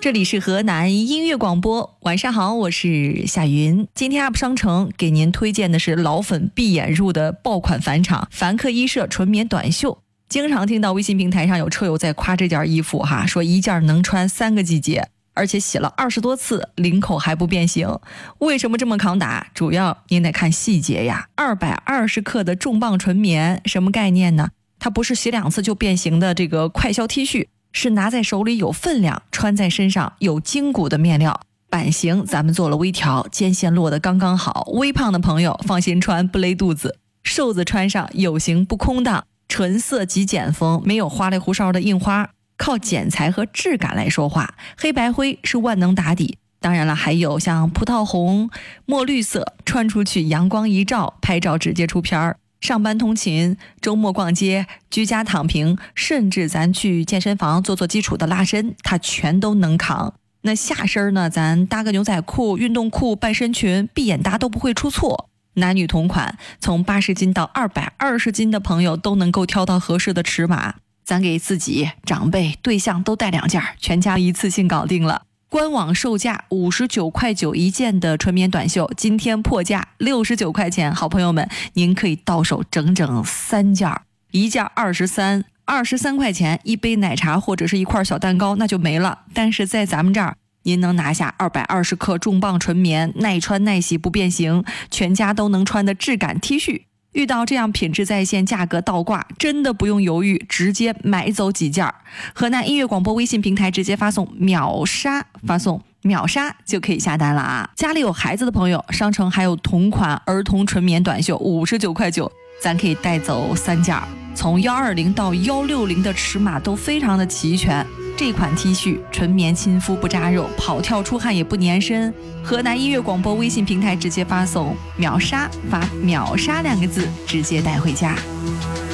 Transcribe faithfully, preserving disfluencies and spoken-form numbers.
这里是河南音乐广播，晚上好，我是夏云。今天 U P 商城给您推荐的是老粉闭眼入的爆款返场凡客衣舍纯棉短袖。经常听到微信平台上有车友在夸这件衣服哈，说一件能穿三个季节，而且洗了二十多次，领口还不变形。为什么这么抗打？主要您得看细节呀。二百二十克的重磅纯棉，什么概念呢？它不是洗两次就变形的这个快消 T 恤，是拿在手里有分量，穿在身上有筋骨的面料。版型咱们做了微调，肩线落得刚刚好，微胖的朋友放心穿不勒肚子，瘦子穿上有型不空荡，纯色极简风，没有花里胡哨的印花，靠剪裁和质感来说话。黑白灰是万能打底，当然了，还有像葡萄红、墨绿色，穿出去阳光一照，拍照直接出片儿。上班通勤、周末逛街、居家躺平，甚至咱去健身房做做基础的拉伸，它全都能扛。那下身呢，咱搭个牛仔裤、运动裤、半身裙，闭眼搭都不会出错。男女同款，从八十斤到二百二十斤的朋友都能够挑到合适的尺码。咱给自己、长辈、对象都带两件，全家一次性搞定了。官网售价五十九块九一件的纯棉短袖，今天破价六十九块钱，好朋友们，您可以到手整整三件，一件二十三，二十三块钱一杯奶茶或者是一块小蛋糕那就没了。但是在咱们这儿，您能拿下二百二十克重磅纯棉，耐穿耐洗不变形，全家都能穿的质感 T 恤。遇到这样品质在线、价格倒挂，真的不用犹豫，直接买走几件。河南音乐广播微信平台直接发送秒杀，发送秒杀就可以下单了啊！家里有孩子的朋友，商城还有同款儿童纯棉短袖，五十九块九，咱可以带走三件，从幺二零到幺六零的尺码都非常的齐全。这款 T 恤纯棉亲肤不扎肉，跑跳出汗也不粘身。河南音乐广播微信平台直接发送秒杀，发秒杀两个字，直接带回家。